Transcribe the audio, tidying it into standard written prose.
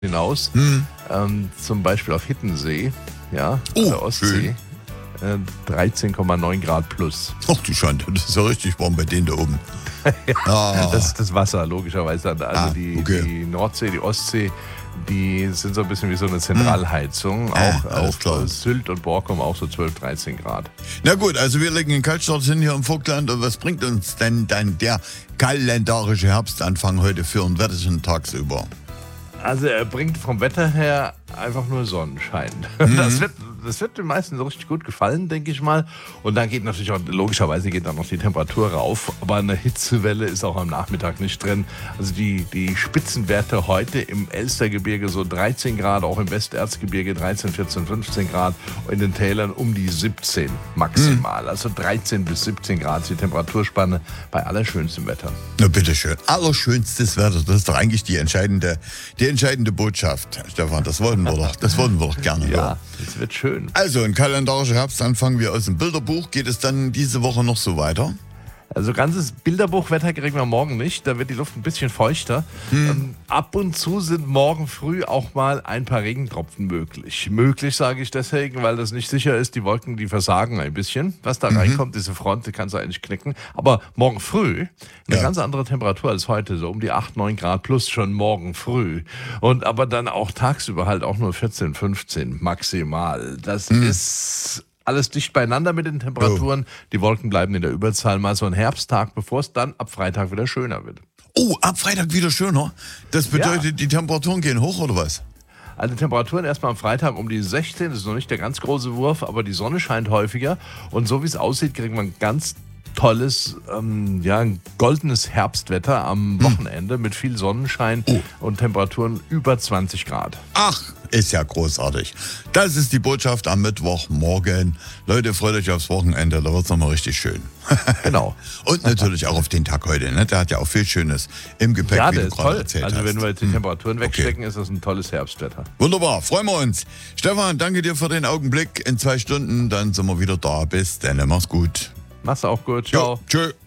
hinaus. Zum Beispiel auf Hittensee, ja, Oh, an der Ostsee. 13,9 Grad plus. Ach du Schande, das ist ja richtig warm bei denen da oben. Das ist das Wasser, logischerweise. Also die Nordsee, die Ostsee, die sind so ein bisschen wie so eine Zentralheizung. Alles Auch klar. auf Sylt und Borkum auch so 12, 13 Grad. Na gut, also wir legen den Kaltstart hin hier im Vogtland. Und was bringt uns denn dann der kalendarische Herbstanfang heute für einen Wettischen tagsüber? Also er bringt vom Wetter her einfach nur Sonnenschein. Das wird den meisten so richtig gut gefallen, denke ich mal. Und dann geht natürlich auch, logischerweise geht dann noch die Temperatur rauf. Aber eine Hitzewelle ist auch am Nachmittag nicht drin. Also die Spitzenwerte heute im Elstergebirge so 13 Grad, auch im Westerzgebirge 13, 14, 15 Grad. In den Tälern um die 17 maximal. Also 13 bis 17 Grad ist die Temperaturspanne bei allerschönstem Wetter. Na bitteschön, allerschönstes Wetter, das ist doch eigentlich die entscheidende Botschaft, Stefan. Das wollten wir doch gerne hören. Ja, das wird schön. Also, ein kalendarischer Herbstanfang wie aus dem Bilderbuch. Geht es dann diese Woche noch so weiter? Also ganzes Bilderbuchwetter kriegen wir morgen nicht. Da wird die Luft ein bisschen feuchter. Ab und zu sind morgen früh auch mal ein paar Regentropfen möglich. Möglich sage ich deswegen, weil das nicht sicher ist. Die Wolken, die versagen ein bisschen. Was da reinkommt, diese Front, die kannst du eigentlich knicken. Aber morgen früh eine ganz andere Temperatur als heute. So um die 8, 9 Grad plus schon morgen früh. Und aber dann auch tagsüber halt auch nur 14, 15 maximal. Das ist alles dicht beieinander mit den Temperaturen. Die Wolken bleiben in der Überzahl. Mal so ein Herbsttag, bevor es dann ab Freitag wieder schöner wird. Oh, ab Freitag wieder schöner. Das bedeutet, die Temperaturen gehen hoch, oder was? Also Temperaturen erstmal am Freitag um die 16. Das ist noch nicht der ganz große Wurf, aber die Sonne scheint häufiger. Und so wie es aussieht, kriegen wir ein ganz tolles, ein goldenes Herbstwetter am Wochenende mit viel Sonnenschein und Temperaturen über 20 Grad. Ach, ist ja großartig. Das ist die Botschaft am Mittwochmorgen. Leute, freut euch aufs Wochenende, da wird es nochmal richtig schön. Genau. Und natürlich auch auf den Tag heute. Ne? Der hat ja auch viel Schönes im Gepäck, Ja, wie der du ist gerade toll. erzählt Also hast. wenn wir jetzt die Temperaturen wegstecken, ist das ein tolles Herbstwetter. Wunderbar, freuen wir uns. Stefan, danke dir für den Augenblick. In 2 Stunden, dann sind wir wieder da. Bis dann, mach's gut. Mach's auch gut. Ciao. Jo, tschö.